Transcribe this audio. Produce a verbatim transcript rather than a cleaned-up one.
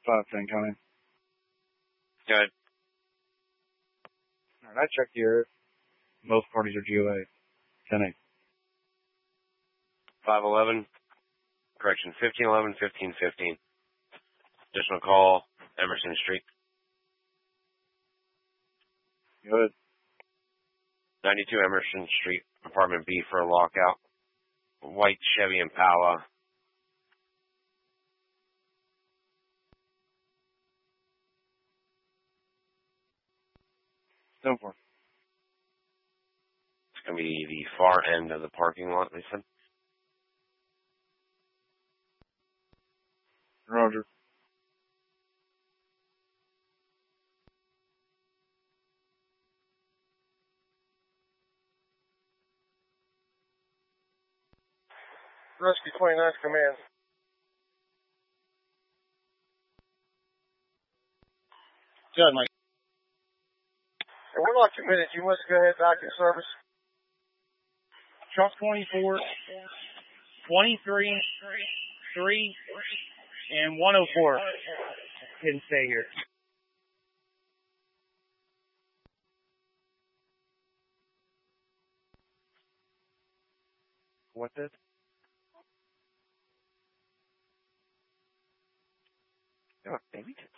five ten coming. Good. All right, I checked the area. Both parties are G O A. ten eight. five eleven. Correction, fifteen eleven, fifteen fifteen. Additional call, Emerson Street. Good. ninety-two Emerson Street, apartment B for a lockout. White Chevy Impala. ten four. It's going to be the far end of the parking lot, they said. Roger. Rescue twenty-nine command. Good, Mike. And we're not committed. You must go ahead back in service. Truck twenty-four, twenty-three, three, and one oh four can stay here. What's this? Oh, baby.